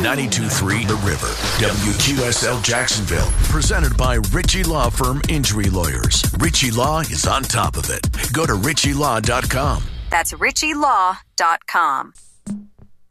92.3 The River. WQSL Jacksonville. Presented by Ritchie Law Firm Injury Lawyers. Ritchie Law is on top of it. Go to ritchielaw.com. That's ritchielaw.com.